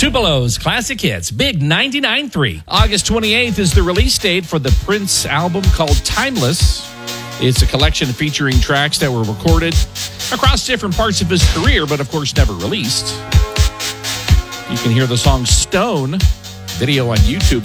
Tupelo's Classic Hits, Big 99.3. August 28th is the release date for the Prince album called Timeless. It's a collection featuring tracks that were recorded across different parts of his career, but of course never released. You can hear the song Stone video on YouTube.